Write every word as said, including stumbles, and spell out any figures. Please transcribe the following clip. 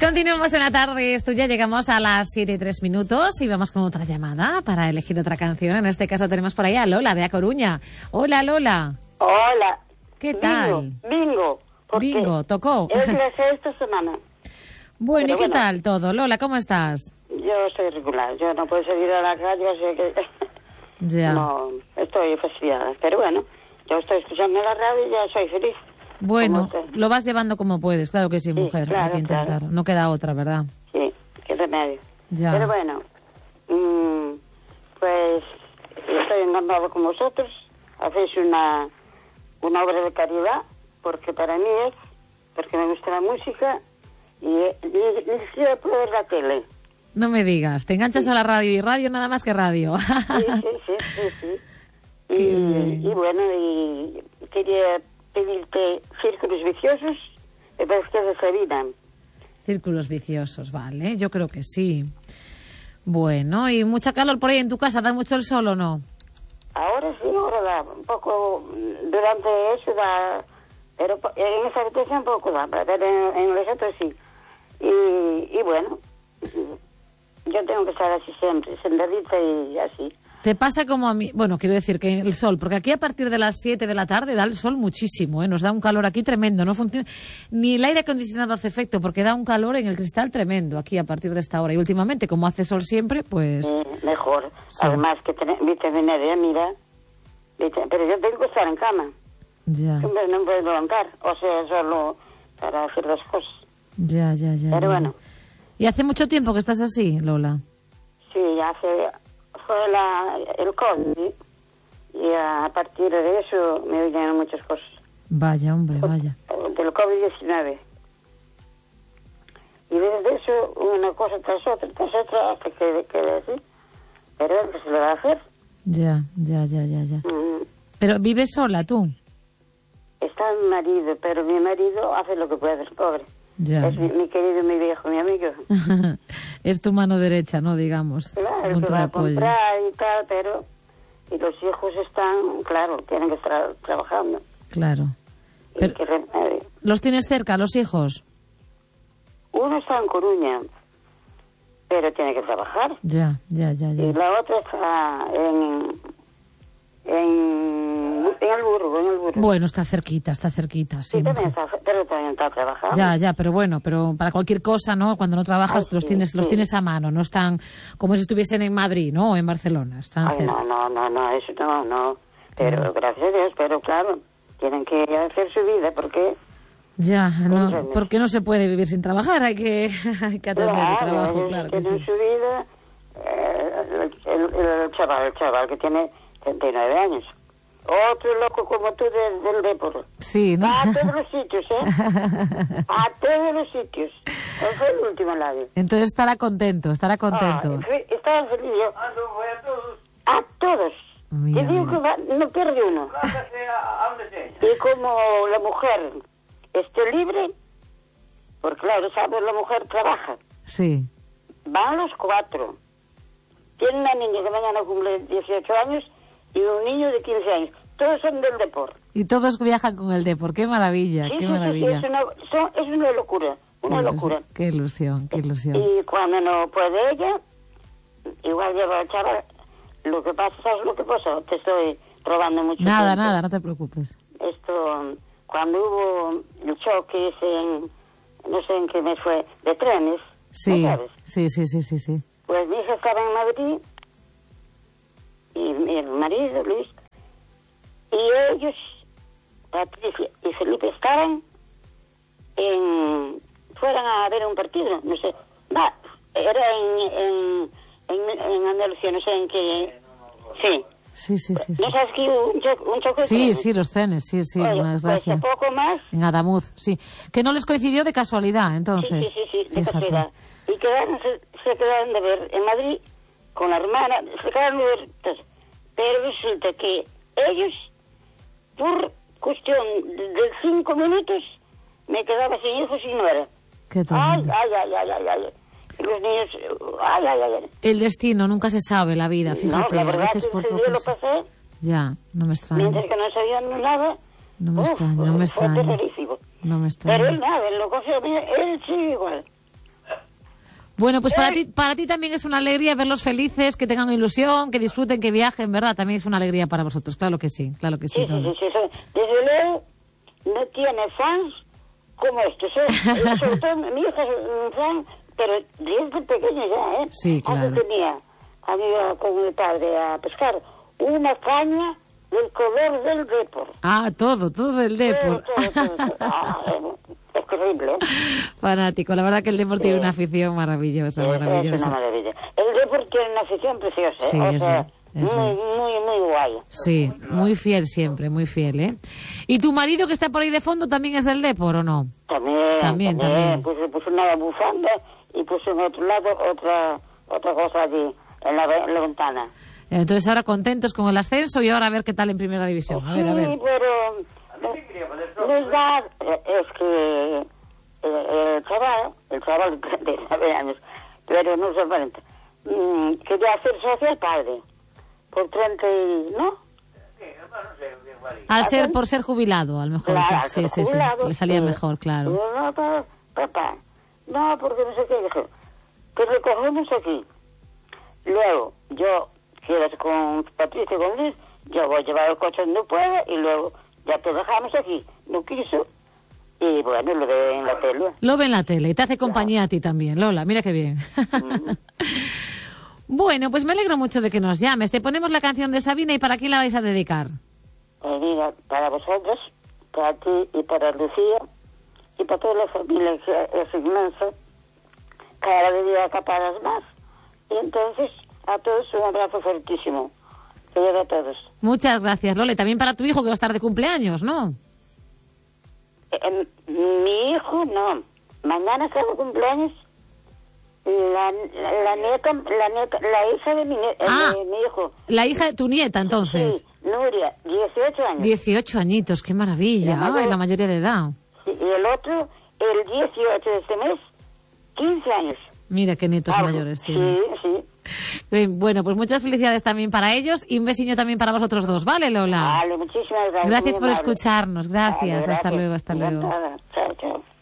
Continuamos en la tarde, esto ya llegamos a las siete y tres minutos y vamos con otra llamada para elegir otra canción. En este caso tenemos por ahí a Lola de A Coruña. Hola, Lola. Hola. ¿Qué tal? Bingo. Bingo, tocó. Es la sexta semana. Bueno, Pero ¿y qué bueno, tal todo? Lola, ¿cómo estás? Yo soy regular, yo no puedo salir a la calle, así que Ya. no estoy fastidiada. Pero bueno, yo estoy escuchando la radio y ya soy feliz. Bueno, Como usted. lo vas llevando como puedes, claro que sí, Sí, mujer. claro, Hay que intentar, claro. no queda otra, ¿verdad? Sí, qué remedio. Ya. Pero bueno, mmm, pues estoy encantado con vosotros. Hacéis una, una obra de caridad, porque para mí es, porque me gusta la música y, y, y quiero poder la tele. No me digas, te enganchas Sí. a la radio y radio nada más que radio. Sí, sí, sí, sí, sí. Qué Y, bien. y bueno, y quería pedirte Círculos Viciosos, me parece que es de Sabina. Círculos viciosos, vale, yo creo que sí. Bueno, ¿y mucha calor por ahí en tu casa? ¿Da mucho el sol o no? Ahora sí, ahora da un poco, durante eso da, pero po- en esa habitación poco da, pero en, en los otros sí. Y, y bueno, yo tengo que estar así siempre, sentadita y así. Te pasa como a mí, bueno, quiero decir que el sol, porque aquí a partir de las siete de la tarde da el sol muchísimo, ¿eh? Nos da un calor aquí tremendo, no funciona, ni el aire acondicionado hace efecto, porque da un calor en el cristal tremendo aquí a partir de esta hora. Y últimamente, como hace sol siempre, pues... Eh, mejor. Sí. Además que tener vitamina D, mira, vita- pero yo tengo que estar en cama, Ya, siempre no me puedo levantar, o sea, solo para hacer las cosas. ya, ya, ya. Pero ya. bueno, ¿Y hace mucho tiempo que estás así, Lola? sí, hace, fue la, el COVID y a partir de eso me oyen muchas cosas. Vaya, hombre, vaya. Del COVID diecinueve. Y desde eso, una cosa tras otra, tras otra, hasta que quede así. Pero ¿qué se le va a hacer? Ya, ya, ya, ya, ya. Mm, Pero ¿vives sola tú? está mi marido, pero mi marido hace lo que puede, es pobre. Ya. Es mi, mi querido, mi viejo, mi amigo. Es tu mano derecha, ¿no? Digamos. Claro, Punto que de va a apoyo. comprar y tal, pero... Y los hijos están, claro, tienen que estar trabajando. Claro. Y Pero- qué remedio. ¿Los tienes cerca, los hijos? Uno está en Coruña, pero tiene que trabajar. Ya, ya, ya, ya. Y la otra está en, en, en el Burgo, en el Burgo. Bueno, está cerquita, está cerquita, sí. Sí, también mujer. está, pero también está trabajando. Ya, ya, pero bueno, pero para cualquier cosa, ¿no? Cuando no trabajas, Ay, los sí, tienes, los sí. tienes a mano, no están como si estuviesen en Madrid, ¿no? O en Barcelona, están Ay, cerca. no, no, no, no, eso no, no. Pero gracias a Dios, pero claro, tienen que hacer su vida porque... Ya, no, Entiendes. porque no se puede vivir sin trabajar, hay que, hay que atender el trabajo, ellos claro que tienen sí. su vida. Eh, el, el- el chaval, el chaval que tiene treinta y nueve años. Otro loco como tú de- del Depor. Sí, ¿no? Va a todos los sitios, ¿eh? A todos los sitios. Él fue el último en la vida. Entonces estará contento, estará contento. Ah, fui- estaba feliz yo. A todos. Mira, Te digo mira. que va- no pierde uno. Y como la mujer esté libre, porque claro, sabes, la mujer trabaja. Sí, Van los cuatro. Tiene una niña que mañana cumple dieciocho años y un niño de quince años. Todos son del deporte. y todos viajan con el Depor, qué maravilla, Sí, qué sí, sí, sí, maravilla. es una, son- es una locura, una Qué ilus- locura. Qué ilusión, qué ilusión. Y cuando no puede ella, igual lleva al chaval. Lo que pasa, ¿sabes lo que pasa? Te estoy robando mucho Nada, tiempo. nada, no te preocupes. Esto, cuando hubo el choque ese en, no sé en qué mes fue, de trenes, Sí, ¿no sabes? sí, sí, sí, sí, sí. Pues mi hija estaba en Madrid y mi marido, Luis, y ellos, Patricia y Felipe, estaban en, fueran a ver un partido, no sé, va, era en, en, en, en Andalucía, no sé en qué, sí. Sí, sí, sí. Sí, ¿No sabes que hubo un choque, un choque de sí, trenes? sí, los trenes, sí, sí, Oye, una pues desgracia. un poco más. En Adamuz, sí. Que no les coincidió de casualidad, Sí, entonces. sí, sí, sí, de Fíjate. casualidad. Y quedaron, se, se quedaron de ver en Madrid con la hermana, se quedaron de ver. Entonces, pero resulta que ellos, por cuestión de, de cinco minutos, me quedaba sin hijos y nuera. Qué Ay, tremendo. ay, ay, ay, ay, ay. Y los niños, ay, ay, ay. ay. El destino, nunca se sabe la vida, fíjate. No, la a verdad veces que por ese poco día lo se- pasé, Ya, no me extraña. mientras que no sabían nada. No me uf, extraña, no me fue extraña. terrorífico. No me Pero él extraña. nada, él lo cogió, él sí igual. Bueno, pues para ti, para ti también es una alegría verlos felices, que tengan ilusión, que disfruten, que viajen, ¿verdad? También es una alegría para vosotros, claro que sí, claro que sí. Sí, sí, sí, sí. Desde luego, no tiene fans como estos. Sobre todo mi hija es un fan, pero desde pequeña ya, ¿eh? Sí, claro. Antes tenía, a mí iba con mi padre a pescar una caña del color del Depor. Ah, todo, todo del Depor. Todo, todo, todo, todo. Ah, es terrible, ¿eh? Fanático, la verdad que el Depor sí. tiene una afición maravillosa, es, maravillosa. Es una maravilla. El Depor tiene una afición preciosa, ¿eh? Sí, O es sea, bien, es muy, bien. muy, muy guay. Sí, muy fiel siempre, muy fiel, ¿eh? ¿Y tu marido que está por ahí de fondo también es del Depor o no? También, también. también. Puse, puse una bufanda y puse en otro lado otra otra cosa allí, en la, en la ventana. Entonces ahora contentos con el ascenso y ahora a ver qué tal en Primera División. A ver, a ver. Sí, pero no es verdad, es que eh, el chaval, el chaval de treinta y nueve años, pero no se cuarenta, mmm, quería hacer socio al padre, por treinta y... ¿no? Al ser, por ser jubilado, a lo mejor, claro, sí, sí, sí, le salía sí. mejor, claro. No, papá, papá, no, porque no sé qué, dije, que recogemos aquí. Luego, yo, quieras con Patricia, con Luis, yo voy a llevar el coche donde pueda y luego ya te dejamos aquí. No quiso y bueno, lo ve en la tele. Lo ve en la tele y te hace compañía claro. a ti también, Lola, mira qué bien. Mm. Bueno, pues me alegro mucho de que nos llames. Te ponemos la canción de Sabina y ¿para quién la vais a dedicar? Eh, mira, para vosotros, para ti y para Lucía y para toda la familia que es inmensa, cada día capadas más. Y entonces, a todos un abrazo fuertísimo. Que llegue a todos. Muchas gracias, Lola. Y también para tu hijo que va a estar de cumpleaños, ¿no? Eh, eh, mi hijo, no. Mañana está de cumpleaños la, la, la nieta, la nieta, la hija de mi, ah, de mi hijo. La hija de tu nieta, entonces. Sí, Nuria, dieciocho años. dieciocho añitos, qué maravilla. La Ay, la mayoría de edad. Sí, y el otro, el dieciocho de este mes, quince años. Mira qué nietos Algo. mayores Sí, tienes. sí. Bien, bueno, pues muchas felicidades también para ellos y un besiño también para vosotros dos, ¿vale, Lola? Vale, muchísimas gracias. Gracias por amable. escucharnos, gracias. Vale, gracias. Hasta luego, hasta luego. Chao, chao.